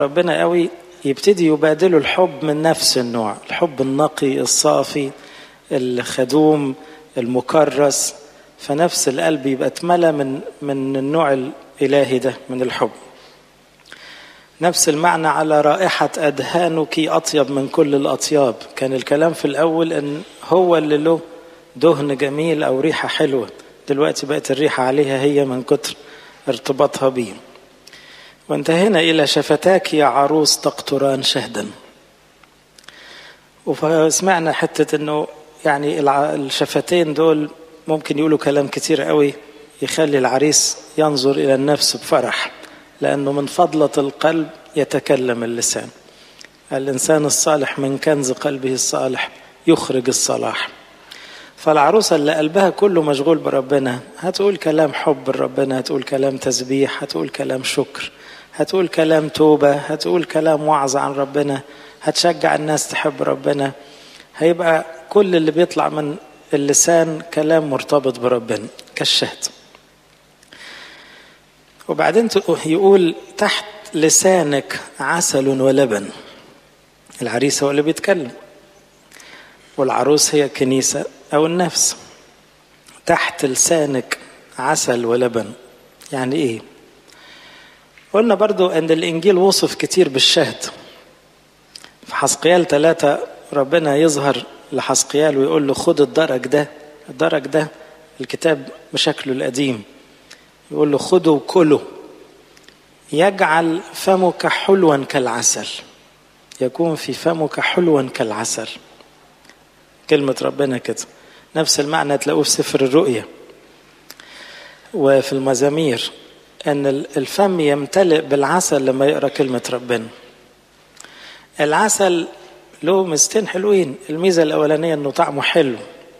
ربنا قوي يبتدي يبادلوا الحب من نفس النوع، الحب النقي الصافي الخدوم المكرس، فنفس القلب يبقى اتملى من النوع الإلهي ده من الحب. نفس المعنى على رائحة أدهانك أطيب من كل الأطياب. كان الكلام في الأول أن هو اللي له دهن جميل أو ريحة حلوة، دلوقتي بقت الريحة عليها هي من كتر ارتباطها بيه. وانتهينا إلى شفتاك يا عروس تقطران شهدا. وسمعنا حتة أنه يعني الشفتين دول ممكن يقولوا كلام كتير قوي يخلي العريس ينظر إلى النفس بفرح، لأنه من فضلة القلب يتكلم اللسان. الإنسان الصالح من كنز قلبه الصالح يخرج الصلاح. فالعروسة اللي قلبها كله مشغول بربنا هتقول كلام حب لربنا، هتقول كلام تسبيح، هتقول كلام شكر، هتقول كلام توبة، هتقول كلام وعظ عن ربنا، هتشجع الناس تحب ربنا. هيبقى كل اللي بيطلع من اللسان كلام مرتبط بربنا كالشهد. وبعدين يقول تحت لسانك عسل ولبن. العريس هو اللي بيتكلم، والعروس هي الكنيسة أو النفس. تحت لسانك عسل ولبن يعني إيه؟ قلنا برضو أن الإنجيل وصف كتير بالشهد. في حسقيال 3 ربنا يظهر لحسقيال ويقول له خد الدرج ده الكتاب بشكله القديم، يقول له خده وكله يجعل فمك حلوا كالعسل، يكون في فمك حلوا كالعسل. كلمة ربنا كده. نفس المعنى تلاقوه في سفر الرؤيا وفي المزامير، أن الفم يمتلئ بالعسل لما يقرأ كلمة ربنا. العسل له ميزتين حلوين. الميزة الأولانية أنه طعمه حلو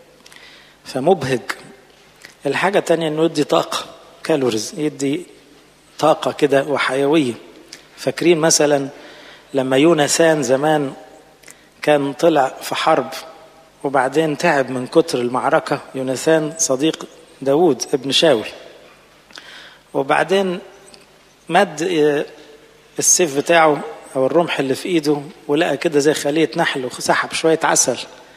فمبهج. الحاجة التانية أنه يدي طاقة، كالوريز، يدي طاقة كده وحيوية. فاكرين مثلا لما يونسان زمان كان طلع في حرب وبعدين تعب من كتر المعركة، يونسان صديق داود ابن شاول، وبعدين مد السيف بتاعه أو الرمح اللي في إيده ولقى كده زي خلية نحل وسحب شوية عسل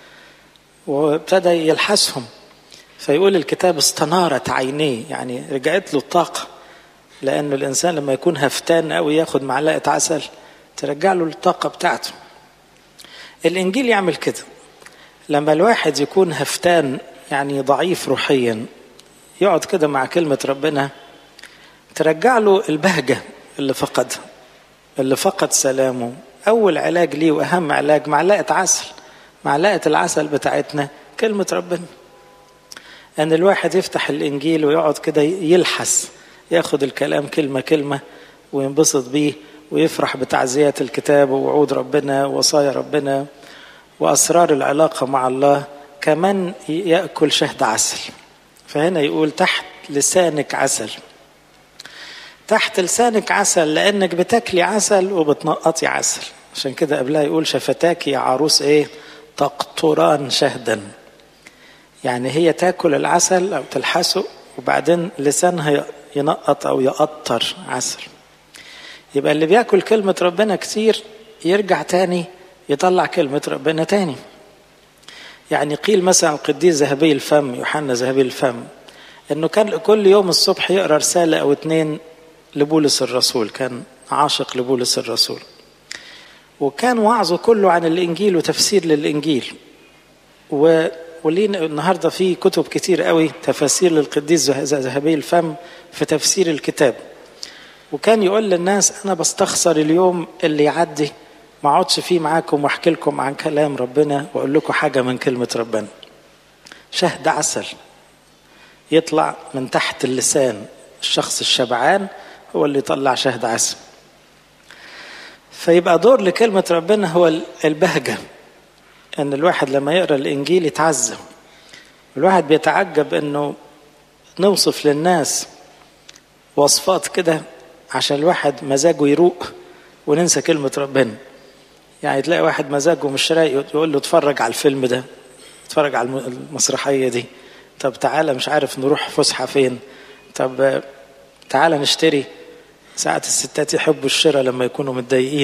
وابتدى يلحسهم. فيقول الكتاب استنارت عينيه، يعني رجعت له الطاقة، لأن الإنسان لما يكون هفتان قوي ياخد معلقة عسل ترجع له الطاقة بتاعته. الإنجيل يعمل كده. لما الواحد يكون هفتان يعني ضعيف روحيا يقعد كده مع كلمة ربنا ترجع له البهجة اللي فقدها، اللي فقد سلامه. أول علاج ليه وأهم علاج معلقة عسل. معلقة العسل بتاعتنا كلمة ربنا. أن الواحد يفتح الإنجيل ويقعد كده يلحس، ياخد الكلام كلمة كلمة وينبسط بيه ويفرح بتعزيات الكتاب ووعود ربنا ووصايا ربنا وأسرار العلاقة مع الله، كمان يأكل شهد عسل. فهنا يقول تحت لسانك عسل. تحت لسانك عسل لأنك بتاكلي عسل وبتنقطي عسل. عشان كده قبلها يقول شفتاك يا عروس إيه؟ تقطران شهدا. يعني هي تاكل العسل أو تلحسه وبعدين لسانها ينقط أو يقطر عسل. يبقى اللي بياكل كلمة ربنا كتير يرجع تاني يطلع كلمة ربنا تاني. يعني قيل مثلا القديس ذهبي الفم يوحنا ذهبي الفم انه كان كل يوم الصبح يقرأ رسالة او 2 لبولس الرسول، كان عاشق لبولس الرسول، وكان وعظه كله عن الانجيل وتفسير للانجيل. ولينا النهاردة في كتب كتير قوي تفاسير للقديس ذهبي الفم في تفسير الكتاب. وكان يقول للناس أنا بستخسر اليوم اللي يعدي ما اقعدش فيه معاكم واحكي لكم عن كلام ربنا واقول لكم حاجة من كلمة ربنا. شهد عسل يطلع من تحت اللسان. الشخص الشبعان هو اللي يطلع شهد عسل. فيبقى دور لكلمة ربنا هو البهجة، أن الواحد لما يقرأ الإنجيل يتعزم. الواحد بيتعجب أنه نوصف للناس وصفات كده عشان الواحد مزاجه يروق وننسى كلمة ربنا. يعني تلاقي واحد مزاجه مش رايق يقول له اتفرج على الفيلم ده، اتفرج على المسرحية دي، طب تعالى مش عارف نروح فسحة فين، طب تعالى نشتري ساعات الستات يحبوا الشراء لما يكونوا متضايقين.